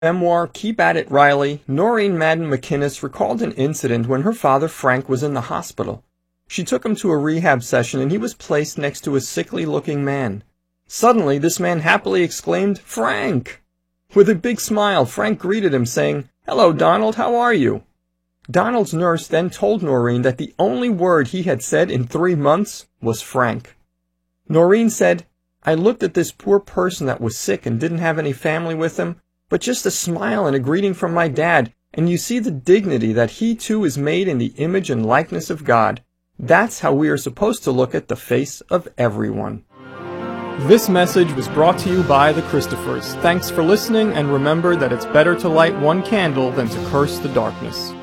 Memoir Keep at It, Riley, Noreen Madden McInnes recalled an incident when her father Frank was in the hospital. She took him to a rehab session and he was placed next to a sickly-looking man. Suddenly, this man happily exclaimed, "Frank!" With a big smile, Frank greeted him saying, "Hello, Donald, how are you?" Donald's nurse then told Noreen that the only word he had said in 3 months was Frank. Noreen said, "I looked at this poor person that was sick and didn't have any family with him, but just a smile and a greeting from my dad, and you see the dignity that he too is made in the image and likeness of God. That's how we are supposed to look at the face of everyone." This message was brought to you by the Christophers. Thanks for listening, and remember that it's better to light one candle than to curse the darkness.